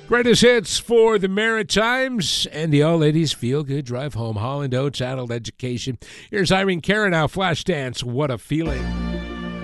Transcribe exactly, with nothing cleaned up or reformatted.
Greatest hits for the Maritimes and the All Ladies Feel Good Drive Home. Holland Oates, Adult Education. Here's Irene Cara now. Flashdance, What a Feeling.